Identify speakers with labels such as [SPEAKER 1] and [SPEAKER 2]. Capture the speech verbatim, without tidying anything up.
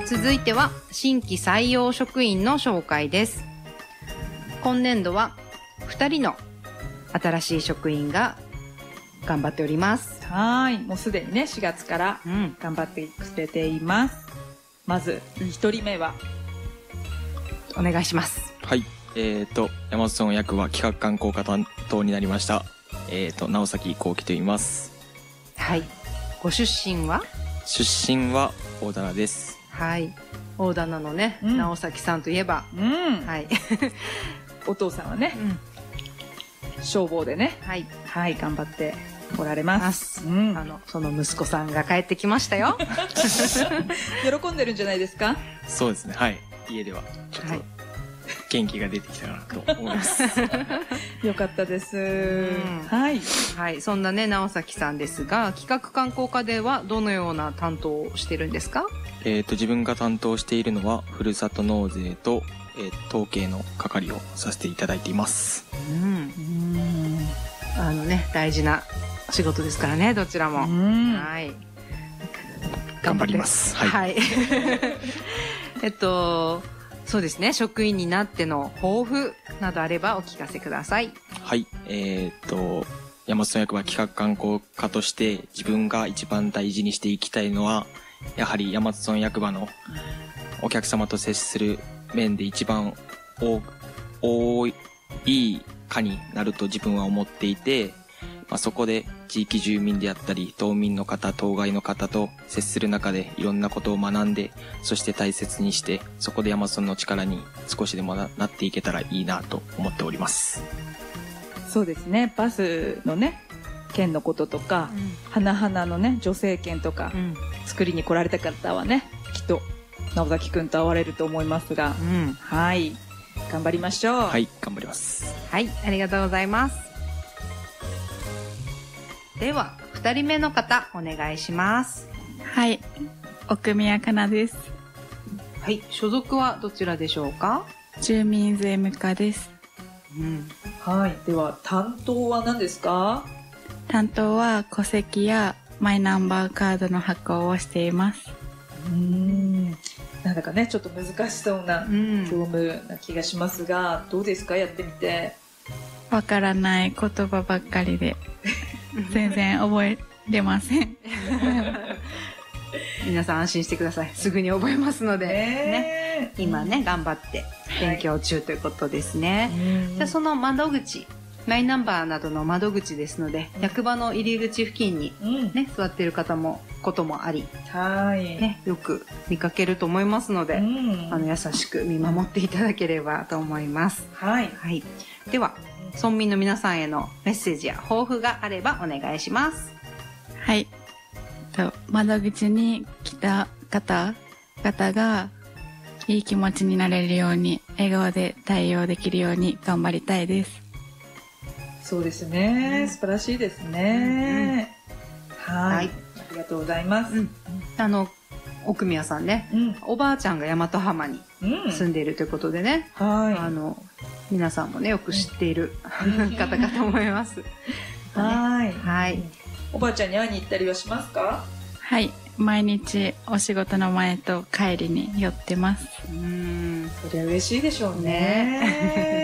[SPEAKER 1] 続いては新規採用職員の紹介です。今年度はふたりの新しい職員が頑張っております。
[SPEAKER 2] はい、もうすでにねしがつから頑張ってくれています。うん、まずひとりめは
[SPEAKER 1] お願いします。
[SPEAKER 3] はい、えーと山本村役場企画観光課担当になりましたえーと直崎幸喜と言います。
[SPEAKER 1] はい、ご出身は？
[SPEAKER 3] 出身は大棚です。
[SPEAKER 1] はい、大棚のね、うん、直崎さんといえば、
[SPEAKER 2] うん、
[SPEAKER 1] はい
[SPEAKER 2] お父さんはね、うん、消防でね、
[SPEAKER 1] はい、
[SPEAKER 2] はい、頑張っておられます。うん、
[SPEAKER 1] あのその息子さんが帰ってきましたよ。
[SPEAKER 2] 喜んでるんじゃないですか？
[SPEAKER 3] そうですね、はい、家ではちょっと、はい、元気が出てきたなと思います。
[SPEAKER 2] よかったです。
[SPEAKER 1] うん、はい、はい、そんなね直崎さんですが、企画観光課ではどのような担当をしてるんですか？
[SPEAKER 3] えーと自分が担当しているのはふるさと納税と、えー、統計の係をさせていただいています。
[SPEAKER 1] うん、うんあのね大事な仕事ですからね、どちらも。はい、
[SPEAKER 3] 頑張ります。
[SPEAKER 1] はい、はい、えっとそうですね、職員になっての抱負などあればお聞かせください。
[SPEAKER 3] はい、えー、っと山本村役場企画観光課として自分が一番大事にしていきたいのは、やはり山本村役場のお客様と接する面で一番多い課になると自分は思っていて、まあ、そこで地域住民であったり島民の方、島外の方と接する中でいろんなことを学んで、そして大切にして、そこで山村の力に少しでも な, なっていけたらいいなと思っております。
[SPEAKER 2] そうですね、バスのね券のこととか、はなはなのね助成券とか、うん、作りに来られた方はねきっと直崎くんと会われると思いますが、うん、はい頑張りましょう。
[SPEAKER 3] はい、頑張ります。
[SPEAKER 1] はい、ありがとうございます。ではふたりめの方お願いします。
[SPEAKER 4] はい、奥宮かなです。
[SPEAKER 1] はい、所属はどちらでしょうか？
[SPEAKER 4] 住民税務課です。
[SPEAKER 2] うん、はい、では担当は何ですか？
[SPEAKER 4] 担当は戸籍やマイナンバーカードの発行をしています。
[SPEAKER 2] うーん、なんだかねちょっと難しそうな業務な気がしますが、どうですか、やってみて。
[SPEAKER 4] わからない言葉ばっかりで全然覚えれません。
[SPEAKER 1] 皆さん安心してください、すぐに覚えますので、ね、今ね頑張って勉強中ということですね。はい、じゃあその窓口、マイナンバーなどの窓口ですので、役場の入り口付近に、ね、座っている方もこともあり、はい、ね、よく見かけると思いますので、あの優しく見守っていただければと思います。はい、はい、では村民の皆さんへのメッセージや抱負があればお願いします。
[SPEAKER 4] はい、窓口に来た方々がいい気持ちになれるように、笑顔で対応できるように頑張りたいです。
[SPEAKER 2] そうですね、うん、素晴らしいですね。うんうん、はい、はい、ありがとうございます。うん、
[SPEAKER 1] あの奥宮さんね、うん、おばあちゃんが大和浜に住んでいるということでね、うん、はい、あの皆さんもねよく知っている、うん、方かと思います。
[SPEAKER 2] はい、
[SPEAKER 1] はい、
[SPEAKER 2] おばあちゃんに会いに行ったりはしますか？
[SPEAKER 4] はい、毎日お仕事の前と帰りに寄ってます。
[SPEAKER 2] うーん、そりゃ嬉しいでしょうね。